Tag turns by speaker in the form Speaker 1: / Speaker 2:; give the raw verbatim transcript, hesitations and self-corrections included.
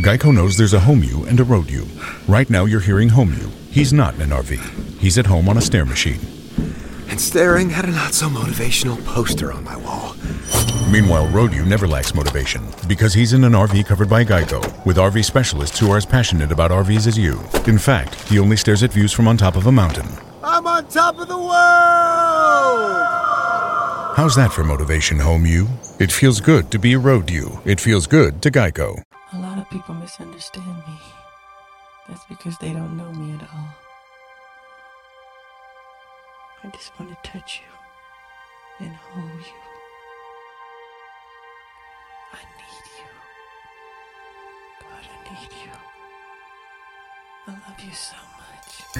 Speaker 1: Geico knows there's a home you and a road you. Right now you're hearing home you. He's not in an R V. He's at home on a stair machine.
Speaker 2: And staring at a not-so-motivational poster on my wall.
Speaker 1: Meanwhile, road you never lacks motivation because he's in an R V covered by Geico with R V specialists who are as passionate about R Vs as you. In fact, he only stares at views from on top of a mountain.
Speaker 2: I'm on top of the world!
Speaker 1: How's that for motivation, home you? It feels good to be a road you. It feels good to Geico.
Speaker 3: A lot of people misunderstand me. That's because they don't know me at all. I just want to touch you and hold you. I need you. God, I need you. I love you so much.